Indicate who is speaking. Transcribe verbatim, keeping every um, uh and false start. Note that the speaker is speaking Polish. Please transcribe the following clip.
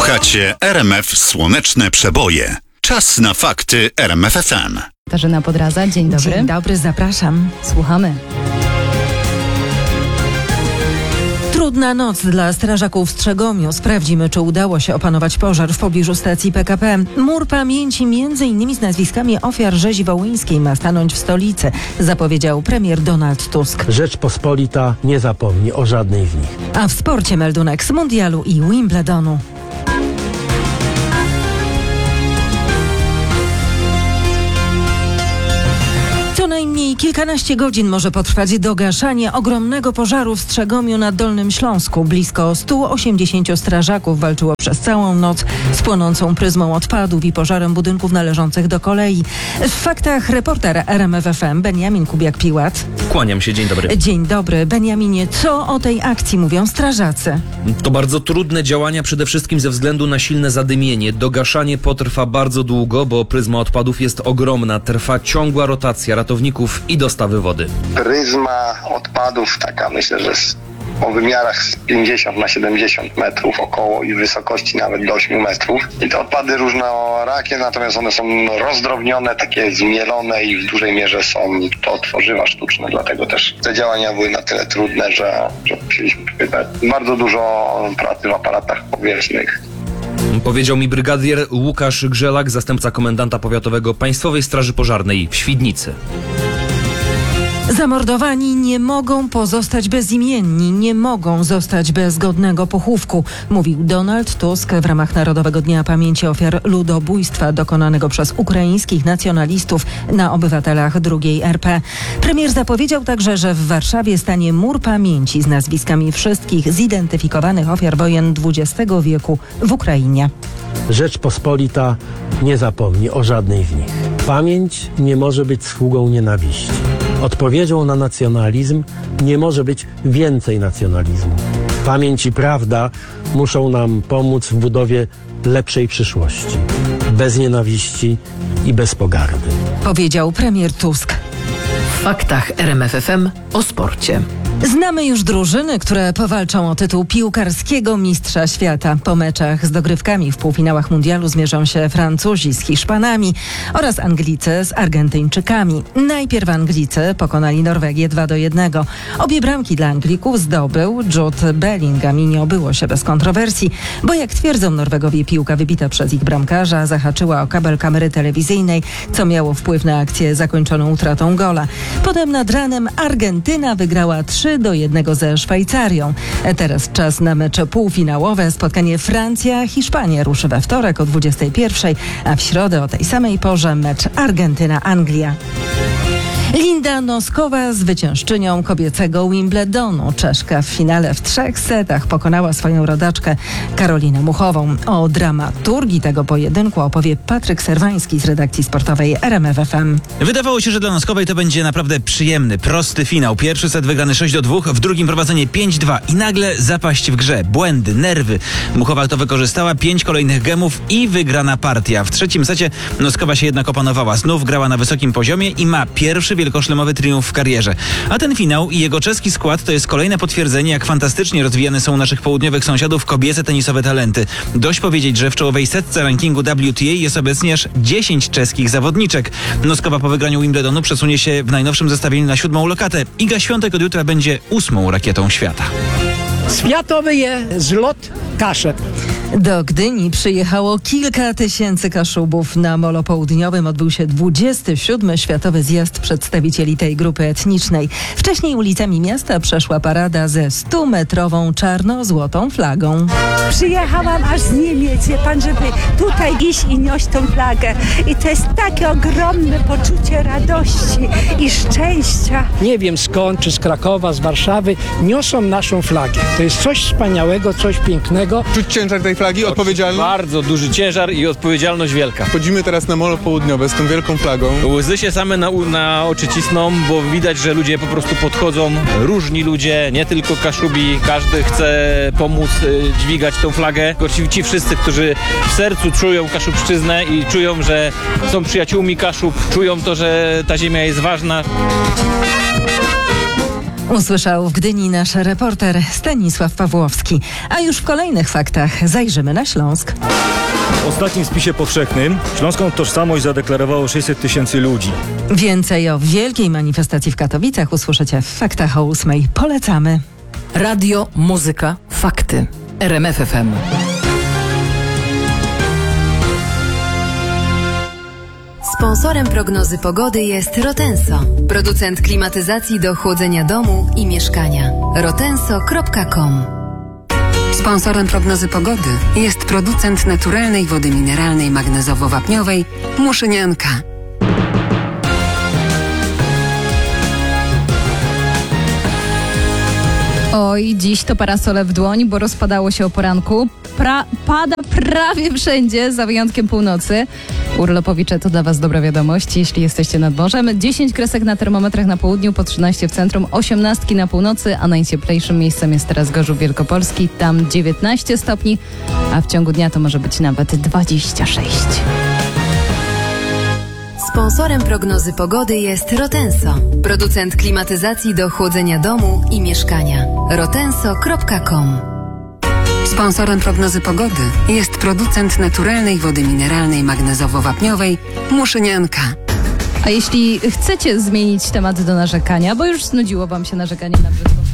Speaker 1: Słuchacie R M F Słoneczne Przeboje. Czas na fakty R M F F M.
Speaker 2: Katarzyna Podraza, dzień dobry.
Speaker 3: Dzień dobry, zapraszam.
Speaker 2: Słuchamy.
Speaker 3: Trudna noc dla strażaków w Strzegomiu. Sprawdzimy, czy udało się opanować pożar w pobliżu stacji P K P. Mur pamięci między innymi z nazwiskami ofiar rzezi wołyńskiej ma stanąć w stolicy, zapowiedział premier Donald Tusk.
Speaker 4: Rzeczpospolita nie zapomni o żadnej z nich.
Speaker 3: A w sporcie meldunek z Mundialu i Wimbledonu. Co najmniej kilkanaście godzin może potrwać dogaszanie ogromnego pożaru w Strzegomiu na Dolnym Śląsku. Blisko stu osiemdziesięciu strażaków walczyło przez całą noc z płonącą pryzmą odpadów i pożarem budynków należących do kolei. W faktach reporter R M F F M Beniamin Kubiak-Piłat.
Speaker 5: Kłaniam się, dzień dobry.
Speaker 3: Dzień dobry. Beniaminie, co o tej akcji mówią strażacy?
Speaker 5: To bardzo trudne działania, przede wszystkim ze względu na silne zadymienie. Dogaszanie potrwa bardzo długo, bo pryzma odpadów jest ogromna. Trwa ciągła rotacja ratowników i dostawy wody.
Speaker 6: Pryzma odpadów, taka myślę, że z, o wymiarach z pięćdziesiąt na siedemdziesiąt metrów około i wysokości nawet do ośmiu metrów. I te odpady różnorakie, natomiast one są rozdrobnione, takie zmielone i w dużej mierze są to tworzywa sztuczne. Dlatego też te działania były na tyle trudne, że, że musieliśmy wydać bardzo dużo pracy w aparatach powietrznych.
Speaker 5: Powiedział mi brygadier Łukasz Grzelak, zastępca komendanta powiatowego Państwowej Straży Pożarnej w Świdnicy.
Speaker 3: Zamordowani nie mogą pozostać bezimienni, nie mogą zostać bez godnego pochówku, mówił Donald Tusk w ramach Narodowego Dnia Pamięci Ofiar Ludobójstwa dokonanego przez ukraińskich nacjonalistów na obywatelach drugiej R P. Premier zapowiedział także, że w Warszawie stanie mur pamięci z nazwiskami wszystkich zidentyfikowanych ofiar wojen dwudziestego wieku w Ukrainie.
Speaker 4: Rzeczpospolita nie zapomni o żadnej z nich. Pamięć nie może być sługą nienawiści. Odpowiedzią na nacjonalizm nie może być więcej nacjonalizmu. Pamięć i prawda muszą nam pomóc w budowie lepszej przyszłości. Bez nienawiści i bez pogardy.
Speaker 3: Powiedział premier Tusk.
Speaker 7: W faktach R M F F M o sporcie.
Speaker 3: Znamy już drużyny, które powalczą o tytuł piłkarskiego mistrza świata. Po meczach z dogrywkami w półfinałach mundialu zmierzą się Francuzi z Hiszpanami oraz Anglicy z Argentyńczykami. Najpierw Anglicy pokonali Norwegię dwa do jednego. Obie bramki dla Anglików zdobył Jude Bellingham i nie obyło się bez kontrowersji, bo jak twierdzą Norwegowie, piłka wybita przez ich bramkarza zahaczyła o kabel kamery telewizyjnej, co miało wpływ na akcję zakończoną utratą gola. Potem nad ranem Argentyna wygrała trzy do jednego ze Szwajcarią. Teraz czas na mecze półfinałowe. Spotkanie Francja-Hiszpania ruszy we wtorek o dwudziestej pierwszej, a w środę o tej samej porze mecz Argentyna-Anglia. Linda Noskowa, zwyciężczynią kobiecego Wimbledonu. Czeszka w finale w trzech setach pokonała swoją rodaczkę Karolinę Muchową. O dramaturgii tego pojedynku opowie Patryk Serwański z redakcji sportowej R M F F M.
Speaker 8: Wydawało się, że dla Noskowej to będzie naprawdę przyjemny, prosty finał. Pierwszy set wygrany sześć do dwóch, w drugim prowadzenie pięć dwa i nagle zapaść w grze. Błędy, nerwy. Muchowa to wykorzystała, pięć kolejnych gemów i wygrana partia. W trzecim secie Noskowa się jednak opanowała. Znów grała na wysokim poziomie i ma pierwszy wielkoszlemowy triumf w karierze. A ten finał i jego czeski skład to jest kolejne potwierdzenie, jak fantastycznie rozwijane są u naszych południowych sąsiadów kobiece tenisowe talenty. Dość powiedzieć, że w czołowej setce rankingu W T A jest obecnie aż dziesięć czeskich zawodniczek. Noskowa po wygraniu Wimbledonu przesunie się w najnowszym zestawieniu na siódmą lokatę. Iga Świątek od jutra będzie ósmą rakietą świata.
Speaker 9: Światowy jest zlot kaszeb.
Speaker 3: Do Gdyni przyjechało kilka tysięcy Kaszubów. Na Molo Południowym odbył się dwudziesty siódmy Światowy Zjazd Przedstawicieli tej grupy etnicznej. Wcześniej ulicami miasta przeszła parada ze stumetrową czarno-złotą flagą.
Speaker 10: Przyjechałam aż z Niemiec, wie pan, żeby tutaj iść i nieść tą flagę. I to jest takie ogromne poczucie radości i szczęścia.
Speaker 9: Nie wiem skąd, czy z Krakowa, z Warszawy, niosą naszą flagę. To jest coś wspaniałego, coś pięknego.
Speaker 11: Czuć ciężar tej flagi, odpowiedzialność?
Speaker 12: Bardzo duży ciężar i odpowiedzialność wielka.
Speaker 11: Wchodzimy teraz na Molo Południowe z tą wielką flagą.
Speaker 12: Łzy się same na, na oczy cisną, bo widać, że ludzie po prostu podchodzą, różni ludzie, nie tylko Kaszubi, każdy chce pomóc y, dźwigać tą flagę. Ci wszyscy, którzy w sercu czują Kaszubszczyznę i czują, że są przyjaciółmi Kaszub, czują to, że ta ziemia jest ważna.
Speaker 3: Usłyszał w Gdyni nasz reporter Stanisław Pawłowski. A już w kolejnych faktach zajrzymy na Śląsk.
Speaker 13: W ostatnim spisie powszechnym śląską tożsamość zadeklarowało sześćset tysięcy ludzi.
Speaker 3: Więcej o wielkiej manifestacji w Katowicach usłyszycie w faktach o ósmej. Polecamy.
Speaker 7: Radio, muzyka, fakty. R M F F M.
Speaker 14: Sponsorem prognozy pogody jest Rotenso, producent klimatyzacji do chłodzenia domu i mieszkania. rotenso kropka com.
Speaker 15: Sponsorem prognozy pogody jest producent naturalnej wody mineralnej magnezowo-wapniowej Muszynianka.
Speaker 2: Oj, dziś to parasole w dłoń, bo rozpadało się o poranku. Pra- pada prawie wszędzie, za wyjątkiem północy. Urlopowicze, to dla Was dobra wiadomość, jeśli jesteście nad morzem. dziesięć kresek na termometrach na południu, po trzynaście w centrum, osiemnastki na północy, a najcieplejszym miejscem jest teraz Gorzów Wielkopolski, tam dziewiętnaście stopni, a w ciągu dnia to może być nawet dwadzieścia sześć.
Speaker 14: Sponsorem prognozy pogody jest Rotenso, producent klimatyzacji do chłodzenia domu i mieszkania. rotenso kropka com.
Speaker 15: Sponsorem prognozy pogody jest producent naturalnej wody mineralnej magnezowo-wapniowej Muszynianka.
Speaker 2: A jeśli chcecie zmienić temat do narzekania, bo już znudziło Wam się narzekanie na brzydko